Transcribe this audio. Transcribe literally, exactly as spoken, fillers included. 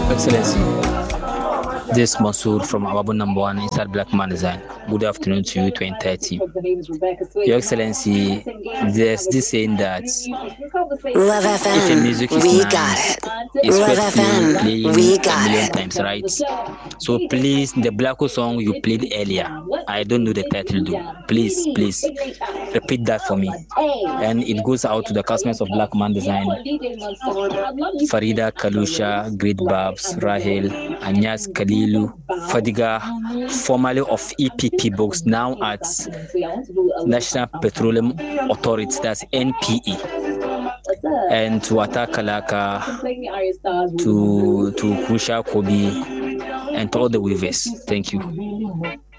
Excellency, this Mansoor from Ababu number one inside Black Man Design. Good afternoon to you, twenty thirty. Your Excellency, there's this saying that Love if a F M, music is we got nice, it. it's Love worth playing, F M, playing we a got million it. times, right? So please, the Blacko song you played earlier, I don't know the title though. Please, please repeat that for me. And it goes out to the customers of Black Man Design, Farida Kalusha, Great Babs, Rahel, Anyas Kalilu, Fadiga, formerly of E P P Books, now at National Petroleum Authority, that's N P E, and to Wata Kalaka, to to Kusha Kobi, and to all the weavers. Thank you.